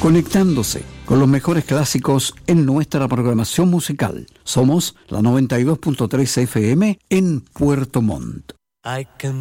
Conectándose con los mejores clásicos en nuestra programación musical. Somos la 92.3 FM en Puerto Montt.